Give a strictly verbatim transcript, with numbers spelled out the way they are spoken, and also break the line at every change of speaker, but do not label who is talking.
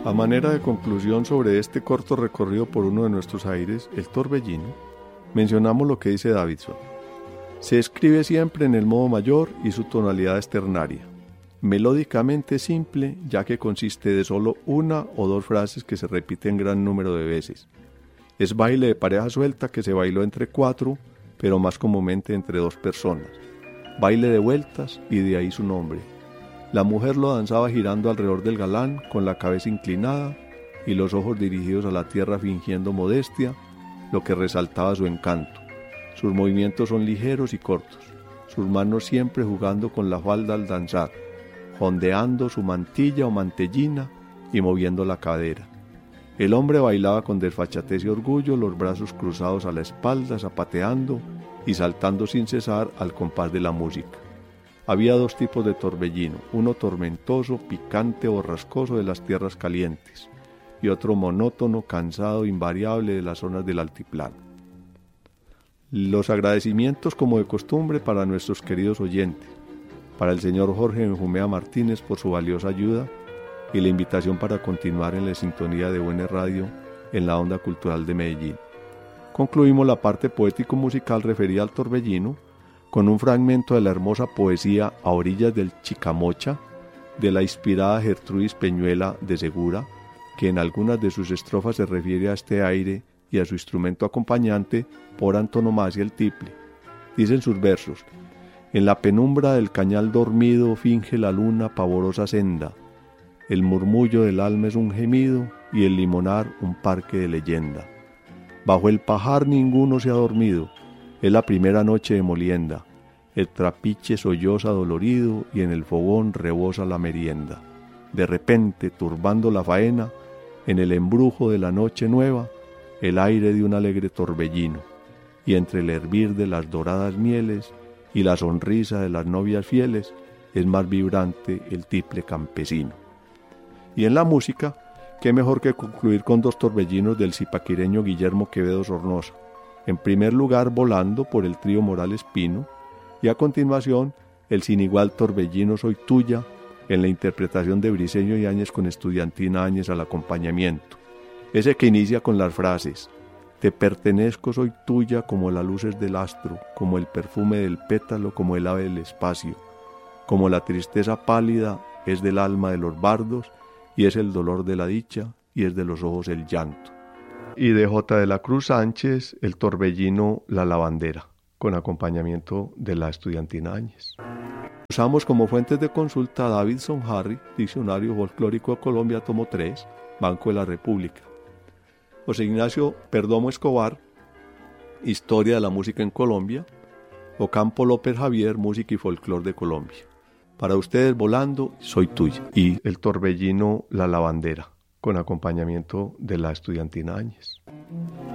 A manera de conclusión sobre este corto recorrido por uno de nuestros aires, el torbellino, mencionamos lo que dice Davidson. Se escribe siempre en el modo mayor y su tonalidad es ternaria. Melódicamente simple, ya que consiste de solo una o dos frases que se repiten gran número de veces. Es baile de pareja suelta que se bailó entre cuatro, pero más comúnmente entre dos personas. Baile de vueltas y de ahí su nombre. La mujer lo danzaba girando alrededor del galán con la cabeza inclinada y los ojos dirigidos a la tierra fingiendo modestia, lo que resaltaba su encanto. Sus movimientos son ligeros y cortos, sus manos siempre jugando con la falda al danzar, jondeando su mantilla o mantellina y moviendo la cadera. El hombre bailaba con desfachatez y orgullo, los brazos cruzados a la espalda, zapateando y saltando sin cesar al compás de la música. Había dos tipos de torbellino, uno tormentoso, picante, borrascoso de las tierras calientes, y otro monótono, cansado, invariable de las zonas del altiplano. Los agradecimientos como de costumbre para nuestros queridos oyentes, para el señor Jorge Benjumea Martínez por su valiosa ayuda y la invitación para continuar en la sintonía de Buena Radio en la Onda Cultural de Medellín. Concluimos la parte poético-musical referida al torbellino con un fragmento de la hermosa poesía A orillas del Chicamocha de la inspirada Gertrudis Peñuela de Segura, que en algunas de sus estrofas se refiere a este aire y a su instrumento acompañante por antonomasia el tiple. Dicen sus versos: en la penumbra del cañal dormido finge la luna pavorosa senda, el murmullo del alma es un gemido y el limonar un parque de leyenda. Bajo el pajar ninguno se ha dormido, es la primera noche de molienda, el trapiche solloza dolorido y en el fogón rebosa la merienda. De repente, turbando la faena, en el embrujo de la noche nueva, el aire de un alegre torbellino, y entre el hervir de las doradas mieles y la sonrisa de las novias fieles, es más vibrante el tiple campesino. Y en la música, qué mejor que concluir con dos torbellinos del zipaquireño Guillermo Quevedo Sornosa. En primer lugar, Volando, por el trío Morales Pino, y a continuación, el sin igual torbellino Soy Tuya, en la interpretación de Briceño Yáñez con Estudiantina Áñez al acompañamiento. Ese que inicia con las frases: te pertenezco, soy tuya como las luces del astro, como el perfume del pétalo, como el ave del espacio, como la tristeza pálida es del alma de los bardos, y es el dolor de la dicha, y es de los ojos el llanto. Y de J. de la Cruz Sánchez, el torbellino La Lavandera, con acompañamiento de la Estudiantina Áñez. Usamos como fuentes de consulta Davidson Harry, Diccionario Folclórico de Colombia, tomo tres, Banco de la República. José Ignacio Perdomo Escobar, Historia de la Música en Colombia. Ocampo López Javier, Música y Folclor de Colombia. Para ustedes, Volando, Soy Tuya. Y el torbellino La Lavandera, con acompañamiento de la Estudiantina Áñez.